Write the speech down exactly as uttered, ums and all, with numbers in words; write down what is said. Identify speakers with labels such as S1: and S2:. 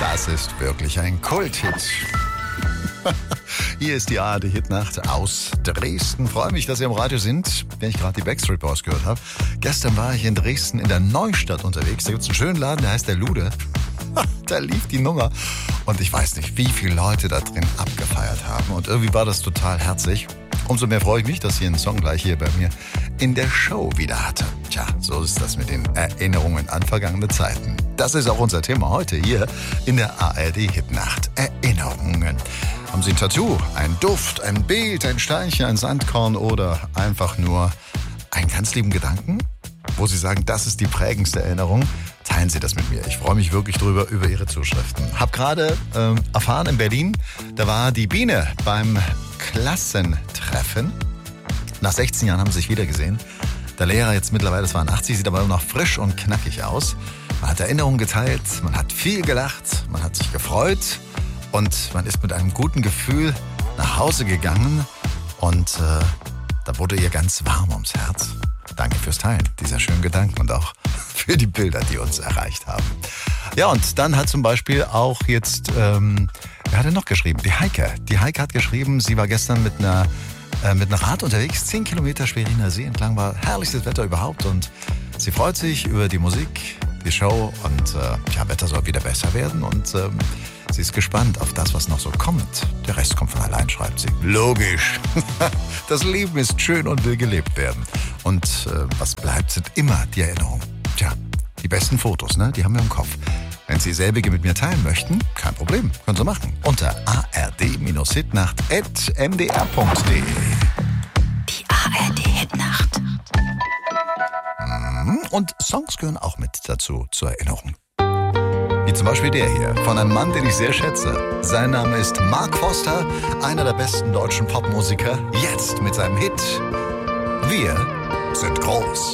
S1: Das ist wirklich ein Kulthit. Hier ist die A R D-Hitnacht aus Dresden. Freue mich, dass Sie am Radio sind, wenn ich gerade die Backstreet Boys gehört habe. Gestern war ich in Dresden in der Neustadt unterwegs. Da gibt es einen schönen Laden, der heißt der Lude. Da lief die Nummer. Und ich weiß nicht, wie viele Leute da drin abgefeiert haben. Und irgendwie war das total herzig. Umso mehr freue ich mich, dass ich einen Song gleich hier bei mir in der Show wieder hatte. Tja, so ist das mit den Erinnerungen an vergangene Zeiten. Das ist auch unser Thema heute hier in der A R D-Hitnacht. Erinnerungen. Haben Sie ein Tattoo, ein Duft, ein Bild, ein Steinchen, ein Sandkorn oder einfach nur einen ganz lieben Gedanken, wo Sie sagen, das ist die prägendste Erinnerung? Teilen Sie das mit mir. Ich freue mich wirklich drüber, über Ihre Zuschriften. Hab gerade ähm, erfahren in Berlin, da war die Biene beim Klassentreffen. Nach sechzehn Jahren haben sie sich wiedergesehen. Der Lehrer jetzt mittlerweile, das waren achtzig, sieht aber immer noch frisch und knackig aus. Man hat Erinnerungen geteilt, man hat viel gelacht, man hat sich gefreut und man ist mit einem guten Gefühl nach Hause gegangen und äh, da wurde ihr ganz warm ums Herz. Danke fürs Teilen dieser schönen Gedanken und auch für die Bilder, die uns erreicht haben. Ja, und dann hat zum Beispiel auch jetzt, ähm, wer hat denn noch geschrieben? Die Heike. Die Heike hat geschrieben, sie war gestern mit einer äh, mit einem Rad unterwegs, zehn Kilometer Schweriner See entlang, war herrlichstes Wetter überhaupt und sie freut sich über die Musik, die Show und äh, ja, Wetter soll wieder besser werden und ähm, sie ist gespannt auf das, was noch so kommt. Der Rest kommt von allein, schreibt sie. Logisch. Das Leben ist schön und will gelebt werden. Und äh, was bleibt, sind immer die Erinnerungen. Tja, die besten Fotos, ne? Die haben wir im Kopf. Wenn Sie selbige mit mir teilen möchten, kein Problem, können Sie machen. Unter a r d hitnacht at m d r punkt d e.
S2: Die A R D-Hitnacht.
S1: Und Songs gehören auch mit dazu, zur Erinnerung. Wie zum Beispiel der hier, von einem Mann, den ich sehr schätze. Sein Name ist Mark Foster, einer der besten deutschen Popmusiker. Jetzt mit seinem Hit Wir sind groß.